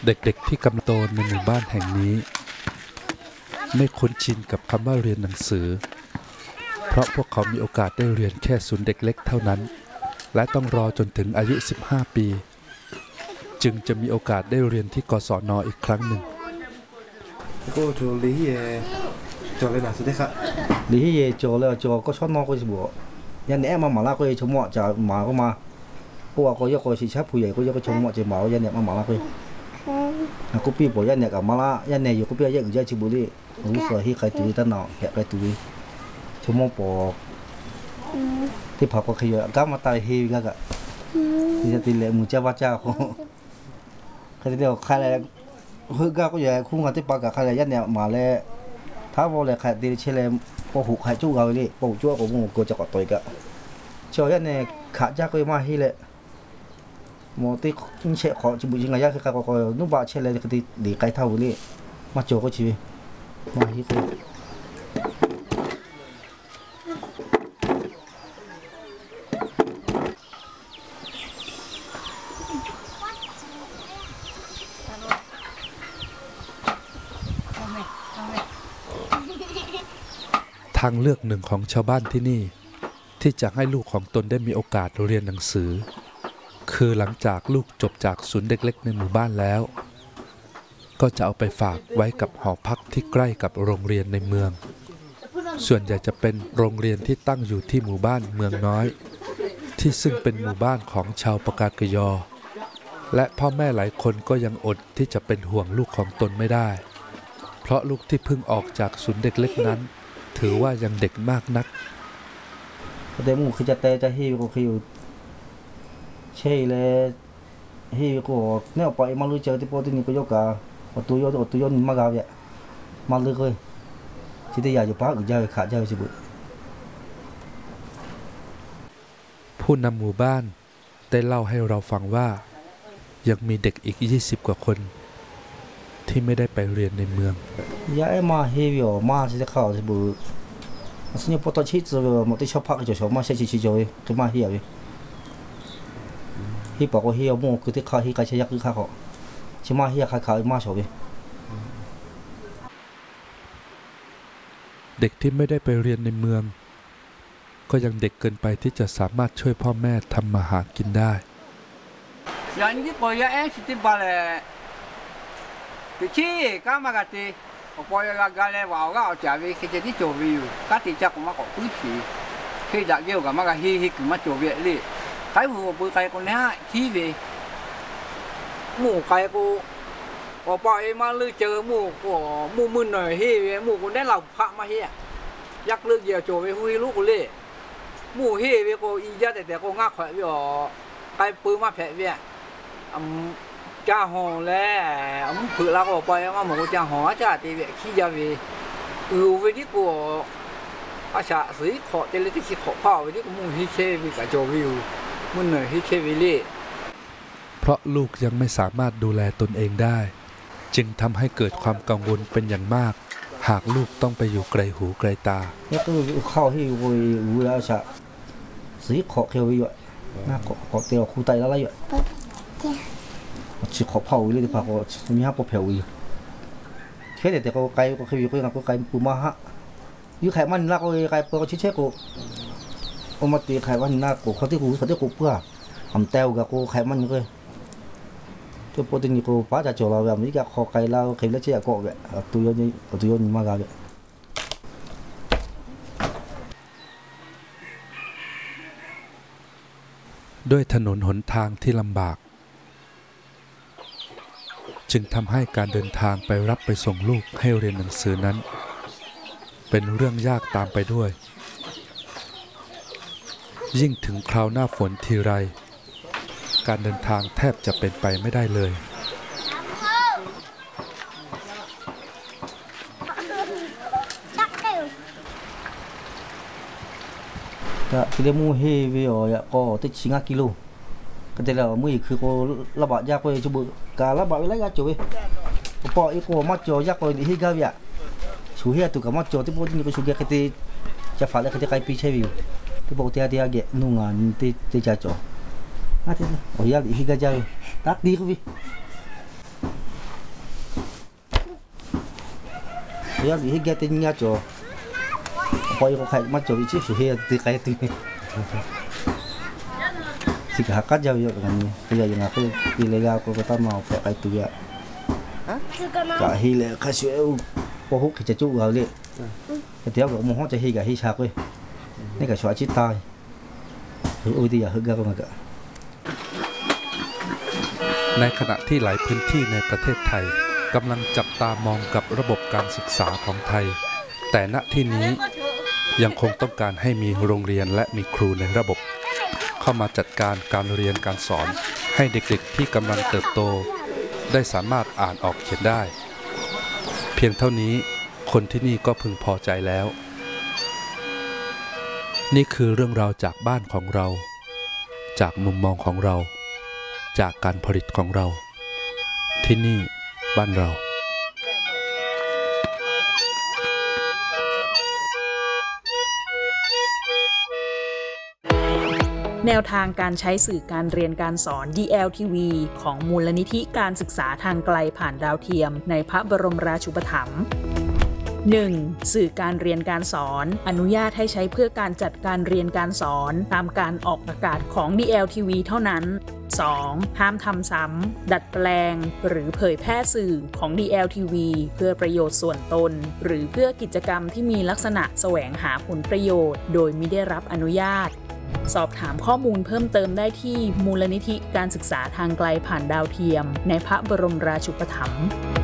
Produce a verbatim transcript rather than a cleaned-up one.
เด็กๆที่กำลังโตในหมู่บ้านแห่งนี้ไม่คุ้นชินกับคำว่าเรียนหนังสือเพราะพวกเขามีโอกาสได้เรียนแค่ศูนย์เด็กเล็กเท่านั้นและต้องรอจนถึงอายุสิบห้าปีจึงจะมีโอกาสได้เรียนที่กศน.อีกครั้งหนึ่งก็จูลีเย่จอเลยนะสุดที่ค่ะลีเย่จอแล้วจอก็ชอบนอกก็จะบอกยันแอบมาหมาลาก็จะชมว่าจะหมาก็มาพวกก็ยกก็สิชับผู้ใหญ่ก็ยกก็ชมว่าจะหมายันแอบมาหมาลาก็กูปีบอกยันแอบกับมาลายันแอบอยู่กูปียันอยู่ยันชิบุรีรู้สึกที่ใครตุยตั้งหนอแค่ใครตุยชมว่าปอกที่ผักก็ขยันก้ามาตายเฮยก็กะที่จะตีเลยมุจ้าว่าเจ้าเขาใครจะเดียวใครอะไรคือก้าก็อย่าคุ้งกันที่ปากกับใครอะไรยันเนี่ยมาแล้วถ้าว่าอะไรใครตีเชลล์ปหุกใครจู้เขาเลยปหุกจู้ก็มึงก็จะกอดตัวอีกอะเช้ายันเนี่ยขาจ้าก็มาที่เลยหมอที่เช็คขอจิบุจิงายาคือใครก็ก็นุ่มบาเชลล์ก็ตีดีใครเท่าเลยมาโจก็ชีมาที่คือทางเลือกหนึ่งของชาวบ้านที่นี่ที่จะให้ลูกของตนได้มีโอกาสเรียนหนังสือคือหลังจากลูกจบจากศูนย์เด็กเล็กในหมู่บ้านแล้วก็จะเอาไปฝากไว้กับหอพักที่ใกล้กับโรงเรียนในเมืองส่วนใหญ่จะเป็นโรงเรียนที่ตั้งอยู่ที่หมู่บ้านเมืองน้อยที่ซึ่งเป็นหมู่บ้านของชาวปากากยอและพ่อแม่หลายคนก็ยังอดที่จะเป็นห่วงลูกของตนไม่ได้เพราะลูกที่เพิ่งออกจากศูนย์เด็กเล็กนั้นถือว่ายังเด็กมากนักแต่หมู่คือจะเตะจะฮิวก็คือใช่เลยฮิวก็เนี่ยไปมาลุยเจอที่โปรตีนก็ยกกาอตุยอตุยอนมากาวเนี่ยมาเลยเลยที่ได้อยากจะพักจะขาดจะสิบุผู้นำหมู่บ้านได้เล่าให้เราฟังว่ายังมีเด็กอีกยี่สิบกว่าคนที่ไม่ได้ไปเรียนในเมืองยาเอ็มมาเฮียมาที่จะเข้าสิบุสิ่งพอตอนชิดจะหมดที่ชอบพักจะชอบมาเช่นชิจอยคือมาเฮียฮีบอกว่าเฮียมั่วคือที่เขาฮีใครใช้ยักษ์คือเขาเขาชิมาเฮียใครเขามาชอบเด็กที่ไม่ได้ไปเรียนในเมืองก็ยังเด็กเกินไปที่จะสามารถช่วยพ่อแม่ทำมาหากินได้อย่างนี้ปอยเอ็นสิบบาทเลยที่ชี้ก้ามากตีปอยก็กาเลยว่าก็เอาจ่ายไปแค่ที่จบวิวก็ติดจากมาก็คุ้นชีที่ดักเกี่ยวกับมาก็ฮิฮิคือมาจบวิเลยใครหัวปืนใครคนนี้ชี้ไปหมู่ใครกูพอปอยมาลือเจอหมู่กูหมู่มึนหน่อยฮิหมู่คนได้เราพระมาเฮียยักเลือกเกี่ยวจบไปหุยลูกกูเลยหมู่ฮิไปกูอีจ้าแต่แต่กูงักแขวะวิวใครปืนมาแผลวิวอืมจ้าหอแล้วอืมเผื่อเราก็ไปมาหมู่จ้าหอจ้าตีเวขี้ยาวีอือวันนี้กูอาชาสีขอเจริญที่ขี้ขอพ่อวันนี้กูมุ่งฮิเควิกับโจวิวมุ่งหน่อยฮิเควิลี่เพราะลูกยังไม่สามารถดูแลตนเองได้จึงทำให้เกิดความกังวลเป็นอย่างมากหากลูกต้องไปอยู่ไกลหูไกลตาเนี่ยก็เข้าที่วิวอาชาสีขอเขียววิวน่าขอขอเตียวคู่ไตแล้วอะไรอยู่chỉ khó phao đi thì phao cóมีห้าปอเผาอยู่แค่แต่ก็ไกลก็คือก็ยังก็ไกลปูมาฮะอยู่ไขมันนักก็ไกลก็ชิเชก็เอามาตีไขมันนักก็เขาที่กูเขาที่กูเพื่อทำเต้ากับกูไขมันก็ตัวโปรตีนกูป้าจะโจเราแบบนี้กับคอไกลเราเข็มแล้วเชี่ยก็แบบตัวยนี้ตัวยนี้มากเลยด้วยถนนหนทางที่ลำบากจึงทำให้การเดินทางไปรับไปส่งลูกให้เรียนหนังสือนั้นเป็นเรื่องยากตามไปด้วยยิ่งถึงคราวหน้าฝนทีไรการเดินทางแทบจะเป็นไปไม่ได้เลยก็ที่เรียกมูเฮวิโอก็ติดชิงากิโลก็แต่ละมือคือก็ระบาดยากไปจุบการระบาดอะไรก็จุบพออีกก็มาจ่อยากไปที่กาวยาชูเฮียตุกมาจ่อที่พวกนี้ก็ชูเกียร์ที่จะฝากเลยที่ใครพิเศษวิวที่บอกที่อาที่อาเกะนุ่งงานที่ที่จะจ่อ Mati tu. Oh ya, higa jauh. Tak di ku bi. ya bi higa tin nya cho poi ko khai ma cho ichi su he ti kai ti si ka ka jauh yo kan ni ya yang aku dilega ko kata mau pe kai tu ya ka hi le ka su po hu ki cha chu ga le tiao ko mo ho cha hi ga hi cha koนี่ก็ชัวชิตายคืออุติยาฮึกก็มาก็ในขณะที่หลายพื้นที่ในประเทศไทยกำลังจับตามองกับระบบการศึกษาของไทยแต่ณที่นี้ยังคงต้องการให้มีโรงเรียนและมีครูในระบบเข้ามาจัดการการเรียนการสอนให้เด็กๆที่กำลังเติบโตได้สามารถอ่านออกเขียนได้เพียงเท่านี้คนที่นี่ก็พึงพอใจแล้วนี่คือเรื่องราวจากบ้านของเราจากมุมมองของเราจากการผลิตของเราที่นี่บ้านเราแนวทางการใช้สื่อการเรียนการสอน ดี แอล ที วี ของมูลนิธิการศึกษาทางไกลผ่านดาวเทียมในพระบรมราชูปถัมภ์ หนึ่ง. สื่อการเรียนการสอนอนุญาตให้ใช้เพื่อการจัดการเรียนการสอนตามการออกอากาศของ ดี แอล ที วี เท่านั้น สอง. ห้ามทำซ้ำดัดแปลงหรือเผยแพร่สื่อของ ดี แอล ที วี เพื่อประโยชน์ส่วนตนหรือเพื่อกิจกรรมที่มีลักษณะแสวงหาผลประโยชน์โดยมิได้รับอนุญาตสอบถามข้อมูลเพิ่มเติมได้ที่มูลนิธิการศึกษาทางไกลผ่านดาวเทียมในพระบรมราชูปถัมภ์